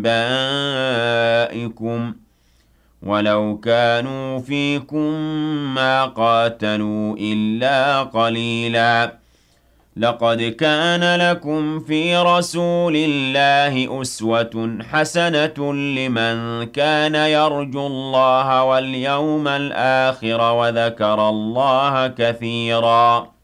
آبائكم ولو كانوا فيكم ما قاتلوا إلا قليلا لقد كان لكم في رسول الله أسوة حسنة لمن كان يرجو الله واليوم الآخر وذكر الله كثيرا